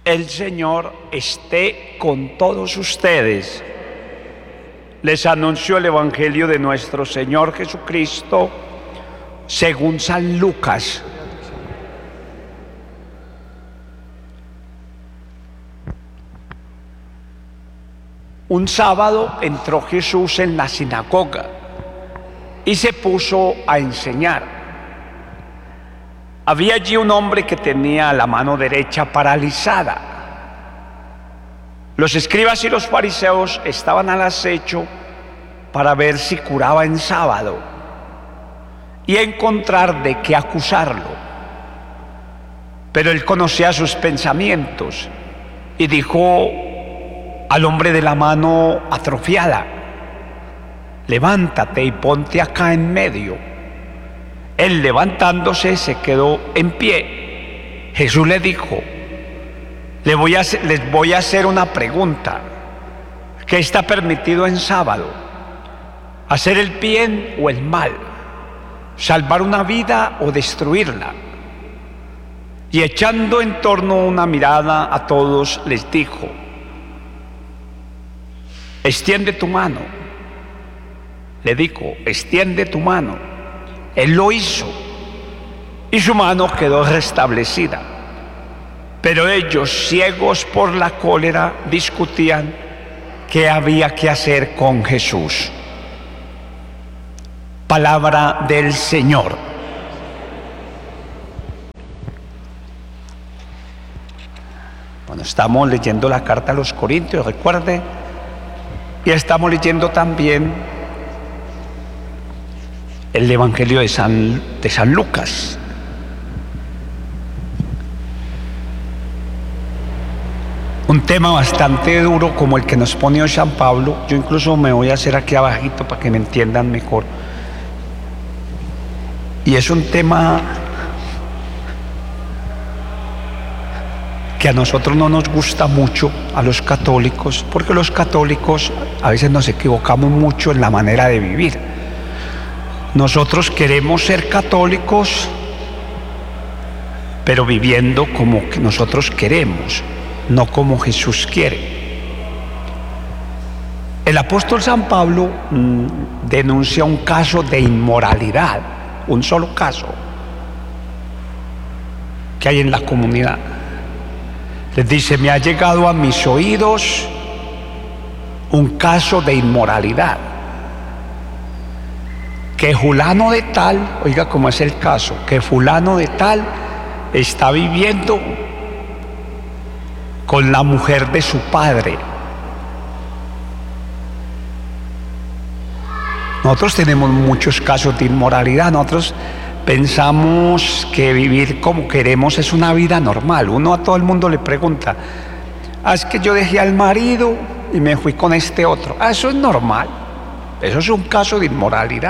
El Señor esté con todos ustedes. Les anuncio el Evangelio de nuestro Señor Jesucristo según San Lucas. Un sábado entró Jesús en la sinagoga y se puso a enseñar. Había allí un hombre que tenía la mano derecha paralizada. Los escribas y los fariseos estaban al acecho para ver si curaba en sábado y encontrar de qué acusarlo. Pero él conocía sus pensamientos y dijo al hombre de la mano atrofiada: levántate y ponte acá en medio. Él, levantándose, se quedó en pie. Jesús le dijo: les voy a hacer una pregunta. ¿Qué está permitido en sábado? ¿Hacer el bien o el mal? ¿Salvar una vida o destruirla? Y echando en torno una mirada a todos, les dijo: extiende tu mano. Le dijo: extiende tu mano. Él lo hizo y su mano quedó restablecida. Pero ellos, ciegos por la cólera, discutían qué había que hacer con Jesús. Palabra del Señor. Bueno, estamos leyendo la carta a los Corintios, recuerde, y estamos leyendo también el Evangelio de San Lucas. Un tema bastante duro como el que nos pone hoy San Pablo. Yo incluso me voy a hacer aquí abajito para que me entiendan mejor. Y es un tema que a nosotros no nos gusta mucho, a los católicos, porque los católicos a veces nos equivocamos mucho en la manera de vivir. Nosotros queremos ser católicos, pero viviendo como que nosotros queremos, no como Jesús quiere. El apóstol San Pablo denuncia un caso de inmoralidad, un solo caso que hay en la comunidad. Les dice: me ha llegado a mis oídos un caso de inmoralidad, que fulano de tal, oiga cómo es el caso, que fulano de tal está viviendo con la mujer de su padre. Nosotros tenemos muchos casos de inmoralidad. Nosotros pensamos que vivir como queremos es una vida normal. Uno a todo el mundo le pregunta: es que yo dejé al marido y me fui con este otro. Eso es normal. Eso es un caso de inmoralidad.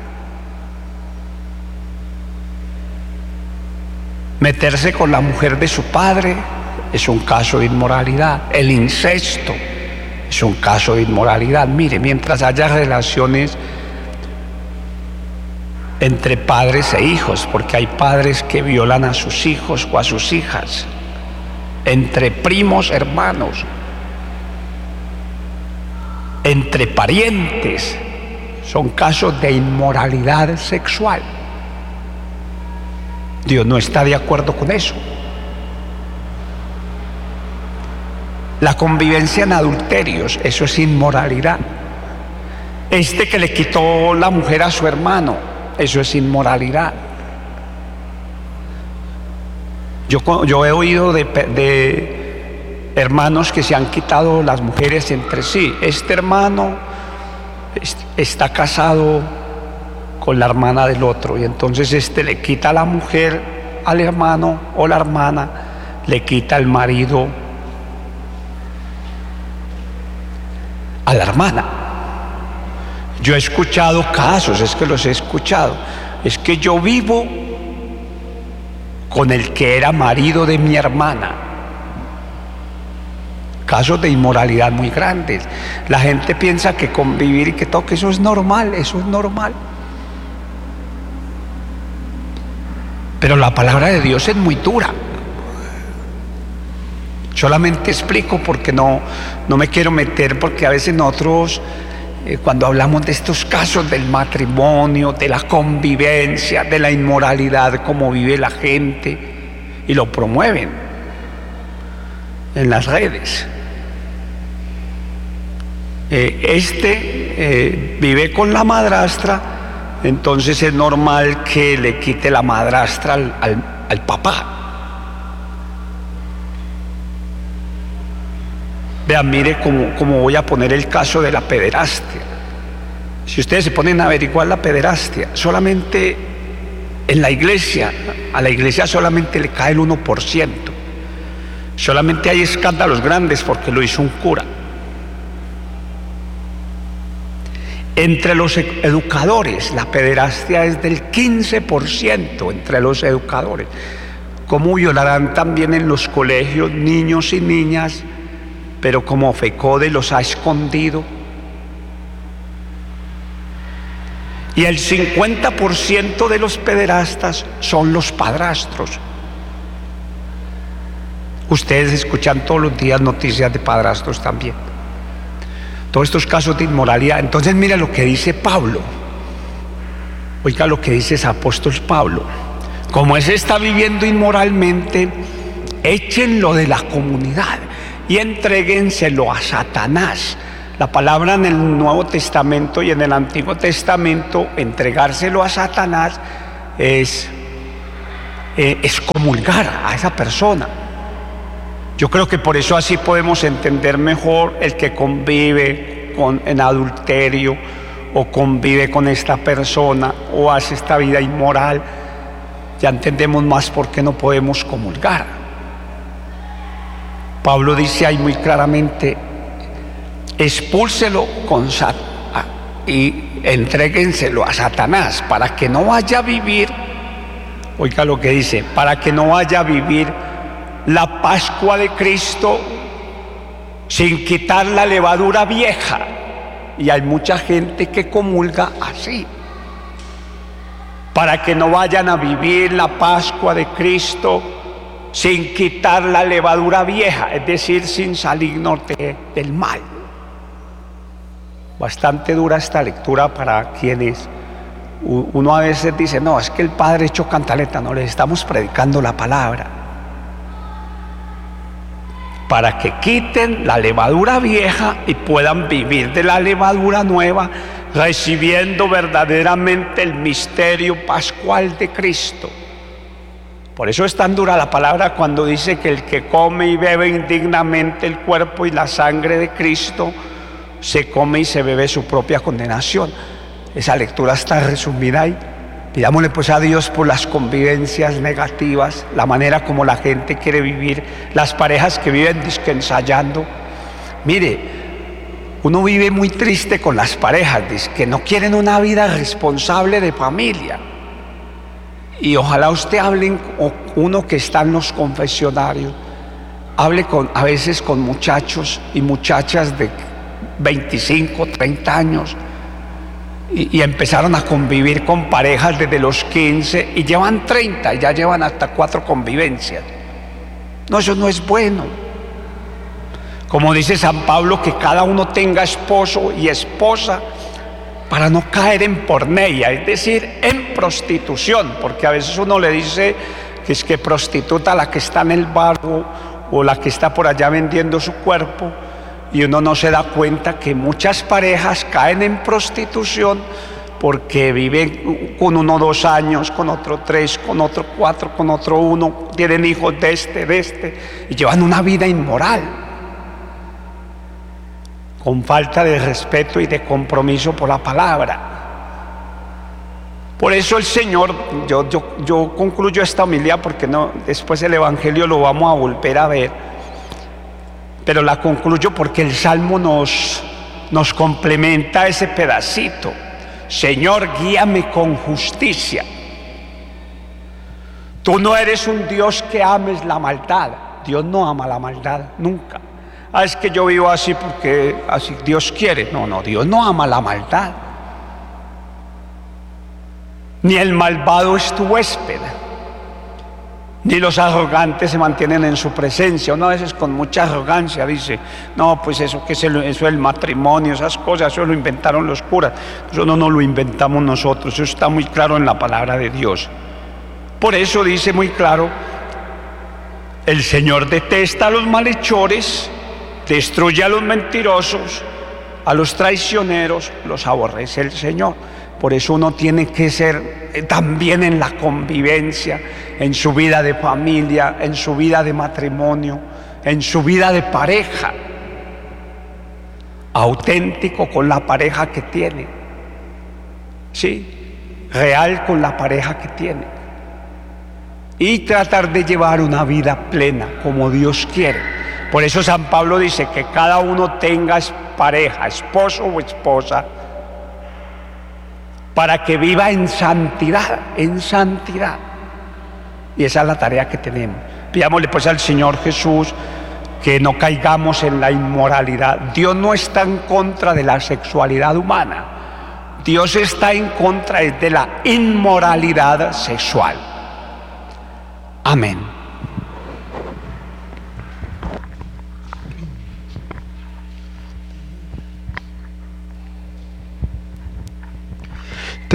Meterse con la mujer de su padre es un caso de inmoralidad. El incesto es un caso de inmoralidad. Mire, mientras haya relaciones entre padres e hijos, porque hay padres que violan a sus hijos o a sus hijas, entre primos, hermanos, entre parientes, son casos de inmoralidad sexual. Dios no está de acuerdo con eso. La convivencia en adulterios, eso es inmoralidad. Que le quitó la mujer a su hermano, eso es inmoralidad. Yo he oído de hermanos que se han quitado las mujeres entre sí. Este hermano está casado con la hermana del otro, y entonces le quita la mujer al hermano, o la hermana le quita el marido a la hermana. Yo he escuchado casos, es que los he escuchado. Es que yo vivo con el que era marido de mi hermana. Casos de inmoralidad muy grandes. La gente piensa que convivir y que todo, que eso es normal, eso es normal. Pero la palabra de Dios es muy dura. Solamente explico porque no me quiero meter, porque a veces nosotros, cuando hablamos de estos casos del matrimonio, de la convivencia, de la inmoralidad, cómo vive la gente, y lo promueven en las redes. Vive con la madrastra, entonces es normal que le quite la madrastra al papá. Vean, mire cómo voy a poner el caso de la pederastia. Si ustedes se ponen a averiguar la pederastia, solamente en la iglesia, a la iglesia solamente le cae el 1%. Solamente hay escándalos grandes porque lo hizo un cura. Entre los educadores, la pederastia es del 15% entre los educadores. ¿Cómo violarán también en los colegios niños y niñas? Pero como FECODE los ha escondido. Y el 50% de los pederastas son los padrastros. Ustedes escuchan todos los días noticias de padrastros también. Todos estos casos de inmoralidad. Entonces mira lo que dice Pablo. Oiga lo que dice ese apóstol Pablo. Como ese está viviendo inmoralmente, échenlo de la comunidad y entréguenselo a Satanás. La palabra en el Nuevo Testamento y en el Antiguo Testamento, entregárselo a Satanás es comulgar a esa persona. Yo creo que por eso así podemos entender mejor el que convive en adulterio o convive con esta persona o hace esta vida inmoral. Ya entendemos más por qué no podemos comulgar. Pablo dice ahí muy claramente: expúlselo y entréguenselo a Satanás para que no vaya a vivir, oiga lo que dice, para que no vaya a vivir la Pascua de Cristo sin quitar la levadura vieja. Y hay mucha gente que comulga así. Para que no vayan a vivir la Pascua de Cristo sin quitar la levadura vieja, es decir, sin salirnos del mal. Bastante dura esta lectura para quienes uno a veces dice: no, es que el padre echó cantaleta. No, les estamos predicando la palabra. Para que quiten la levadura vieja y puedan vivir de la levadura nueva, recibiendo verdaderamente el misterio pascual de Cristo. Por eso es tan dura la palabra cuando dice que el que come y bebe indignamente el cuerpo y la sangre de Cristo, se come y se bebe su propia condenación. Esa lectura está resumida ahí. Pidámosle pues a Dios por las convivencias negativas, la manera como la gente quiere vivir, las parejas que viven dizque ensayando. Mire, uno vive muy triste con las parejas, que no quieren una vida responsable de familia. Y ojalá usted hable, uno que está en los confesionarios, hable a veces con muchachos y muchachas de 25, 30 años, y empezaron a convivir con parejas desde los 15 y llevan 30 y ya llevan hasta 4 convivencias. No, eso no es bueno. Como dice San Pablo, que cada uno tenga esposo y esposa para no caer en porneia, es decir, en prostitución, porque a veces uno le dice que es que prostituta la que está en el barrio o la que está por allá vendiendo su cuerpo, y uno no se da cuenta que muchas parejas caen en prostitución porque viven con uno 2 años, con otro 3, con otro 4, con otro 1, tienen hijos de este, y llevan una vida inmoral, con falta de respeto y de compromiso por la palabra. Por eso el Señor, yo concluyo esta homilía porque después el Evangelio lo vamos a volver a ver, pero la concluyo porque el Salmo nos complementa ese pedacito. Señor, guíame con justicia. Tú no eres un Dios que ames la maldad. Dios no ama la maldad, nunca. Es que yo vivo así porque así Dios quiere. No, Dios no ama la maldad. Ni el malvado es tu huésped. Ni los arrogantes se mantienen en su presencia. Uno a veces con mucha arrogancia dice, no, pues eso que eso el matrimonio, esas cosas, eso lo inventaron los curas. Eso no lo inventamos nosotros, eso está muy claro en la palabra de Dios. Por eso dice muy claro, el Señor detesta a los malhechores, destruye a los mentirosos, a los traicioneros, los aborrece el Señor. Por eso uno tiene que ser también en la convivencia, en su vida de familia, en su vida de matrimonio, en su vida de pareja, auténtico con la pareja que tiene, ¿sí? Real con la pareja que tiene, y tratar de llevar una vida plena como Dios quiere. Por eso San Pablo dice que cada uno tenga pareja, esposo o esposa, para que viva en santidad, en santidad. Y esa es la tarea que tenemos. Pidámosle pues al Señor Jesús que no caigamos en la inmoralidad. Dios no está en contra de la sexualidad humana. Dios está en contra de la inmoralidad sexual. Amén.